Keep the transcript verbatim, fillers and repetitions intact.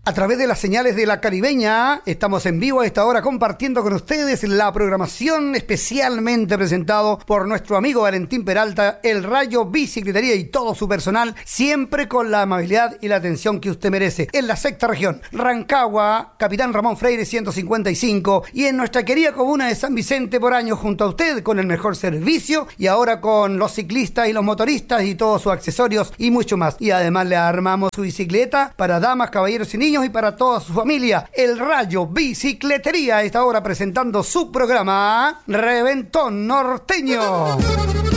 A través de las señales de la Caribeña, estamos en vivo a esta hora compartiendo con ustedes la programación especialmente presentado por nuestro amigo Valentín Peralta, El Rayo Bicicletería y todo su personal, siempre con la amabilidad y la atención que usted merece. En la sexta región, Rancagua, Capitán Ramón Freire ciento cincuenta y cinco, y en nuestra querida comuna de San Vicente por años, junto a usted con el mejor servicio y ahora con los ciclistas y los motoristas y todos sus accesorios y mucho más. Y además le armamos su bicicleta para damas, caballeros y niños y para toda su familia. El Rayo Bicicletería está ahora presentando su programa Reventón Norteño.